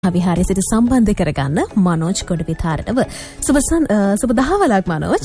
විහාරයේ සිට සම්බන්ධ කරගන්න මනෝජ් කොඩවිතාරටව සුබ දහවලක් මනෝජ්.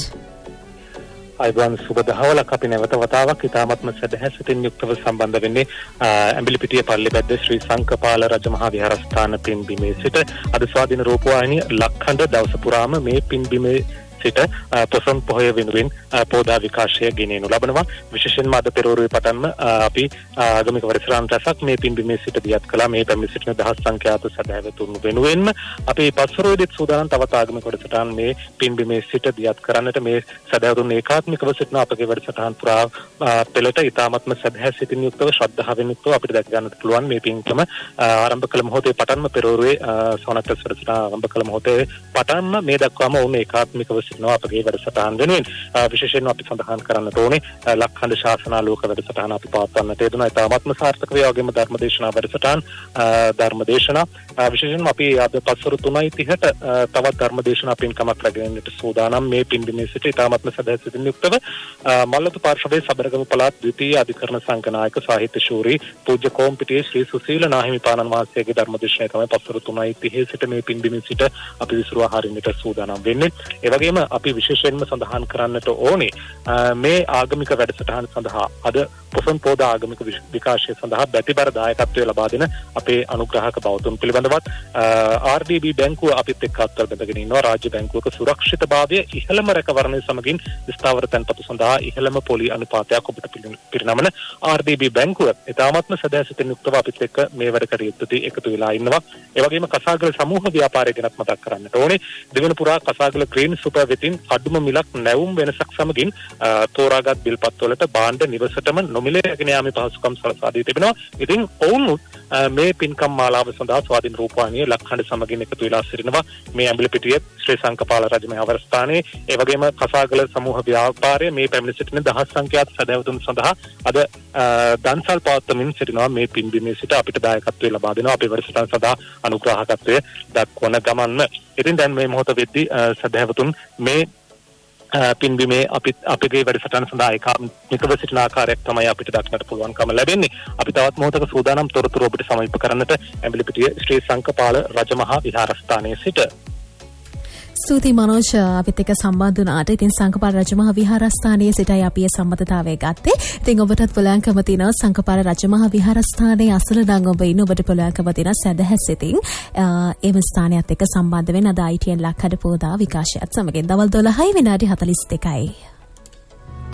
අයිබෝන් සුබ දහවලක්. අපි නැවත වතාවක් ඉතාමත්ම සදහැසිතින් යුක්තව සම්බන්ධ වෙන්නේ ඇඹිලිපිටිය පල්ලිබැද්ද ශ්‍රී සංකපාල රජමහා විහාරස්ථාන පින්බිමේ සිට අද ස්වාධීන රූපවාහිනිය ලක්හඬ දවස පුරාම මේ පින්බිමේ සිට පොසොන් පොහොය වෙනුවෙන් පෝදා විකාශය ගෙනෙනු ලබනවා. විශේෂයෙන්ම අද පෙරවරුවේ පටන්ම අපි ආගමික වැඩසටහන් රැසක් මේ පින්බිමේ සිට දියත් කළා. මේ පැමිණ සිටින දහස් සංඛ්‍යාත සදහැවතුන් වෙනුවෙන්ම අපි පස්වරුවේදීත් සූදානම් තවත් ආගමික වැඩසටහන් මේ පින්බිමේ සිට දියත් කරන්නට මේ සදහැවතුන් ඒකාත්මිකව සිටින අපගේ වැඩසටහන් පුරා පෙළට ඉතාමත්ම සදහැසිතින් යුක්තව ශ්‍රද්ධාවෙන් යුක්තව අපිට දැක ගන්නට පුළුවන්. මේ පින්කම ආරම්භ කළ මොහොතේ පටන්ම පෙරවරුවේ සෝනක්ස් වැඩසටහන ආරම්භ කළ මොහොතේ පටන්ම මේ දක්වාම වුණ ඒකාත්මිකව අපගේ වැඩසටහන් වෙනුවෙන් විශේෂයෙන්ම අපි සඳහන් කරන්නට ඕනේ ලක්හඬ ශාසනාලෝක වැඩසටහන අපි පවත්වන්නට යෙදුණා. ඉතාමත්ම සාර්ථක වේ. වගේම ධර්මදේශනා වැඩසටහන් ධර්මදේශනා විශේෂයෙන්ම අපි අද පස්වරු 3:30ට තවත් ධර්මදේශනා පින්කමක් රැගෙන්නට සූදානම්. මේ පින්බිමේ සිට ඉතාමත්ම සදහැසිතින් යුක්තව මල්ලතු පාර්ශවයේ සබරගම පළාත් ද්විතීය අධිකරණ සංඝනායක සාහිත්‍ය ශූරී පූජ්‍ය කොම්පිටියේ ශ්‍රී සුසීල නාහිමිපාණන් වහන්සේගේ ධර්මදේශනය තමයි පස්වරු 3:30 සිට මේ පින්බිමේ සිට අපි විසුරුවා හරින්නට සූදානම් වෙන්නේ. ඒ වගේම අපි විශේෂයෙන්ම සඳහන් කරන්නට ඕනේ මේ ආගමික වැඩසටහන සඳහා අද පොසොන් පෝදා ආගමික විකාශය සඳහා බැතිබර දායකත්වය ලබා දෙන අපේ අනුග්‍රහක බෞතුන් පිළිබඳවත් RDB බැංකුව අපිත් එක්ක අත්වල බැඳගෙන ඉන්නවා. රාජ්‍ය බැංකුවක සුරක්ෂිතභාවය ඉහළම රැකවරණය සමගින් ස්ථාවර තැන්පතු සඳහා ඉහළම පොලි අනුපාතයක් ඔබට පිරිනමන RDB බැංකුව ඉතාමත්ම සදහැසිතින් යුක්තව අපිත් එක්ක මේ වැඩ කටයුත්තේ එකතු වෙලා ඉන්නවා. ඒ වගේම කසාගල සමූහ ව්‍යාපාරය ගැනත් මතක් කරන්නට ඕනේ. දෙවන පුරා කසාගල ග්‍රීන් සුපර් වෙතින් අඩුම මිලක් නැවුම් වෙනසක් සමගින් තෝරාගත් බිල්පත් වලට භාණ්ඩ නිවසටම නොමිලේ රැගෙන යාමේ පහසුකම් සලසා දී තිබෙනවා. ඉතින් ඔවුන් මේ පින්කම් මාලාව සඳහා ස්වාධීන රූපවාහිනිය ලක්හඬ සමගින් එකතු වෙලා සිටිනවා. මේ ඇඹිලිපිටියේ ශ්‍රී සංකපාල රජමහා විහාරස්ථානයේ ඒ වගේම කසාගල සමූහ ව්‍යාපාරයේ මේ පැමිණ සිටින දහස් සංඛ්‍යාත සදහැවතුන් සඳහා අද දන්සල් පවත්වමින් සිටිනවා. මේ පින්බිමේ සිට අපිට දායකත්වය ලබා දෙනවා. අපේ වැඩසටහන සඳහා අනුග්‍රහකත්වය දක්වන ගමන්ම. ඉතින් දැන් මේ මොහොත වෙද්දී සදහැවතුන් මේ පින්බිමේ අපගේ වැඩසටහන සඳහා ඒකාත්මිකව සිටින ආකාරයක් තමයි අපිට දක්නට පුළුවන්කම ලැබෙන්නේ. අපි තවත් මොහොතක සූදානම් තොරතුරු ඔබට සමීප කරන්නට ඇඹිලිපිටිය ශ්‍රී සංකපාල රජමහා විහාරස්ථානයේ සිට. ස්තුතියි මනෝජ් අපිත් එක්ක සම්බන්ධ වුණාට. ඉතින් සංකපාල රජමහා විහාරස්ථානයේ සිටයි අපි මේ සම්මතතාවය ගත්තේ. ඉතින් ඔබටත් පුළුවන්කම තියෙනවා සංකපාල රජමහා විහාරස්ථානයේ අසල නම් ඔබ ඉන්න ඔබට පුළුවන්කම තියෙනවා සදහැසිතින් එම ස්ථානයත් එක්ක සම්බන්ධ වෙන්න අද ITN ලක්හඬ පෝදා විකාශයත් සමගින් දවල් 12:42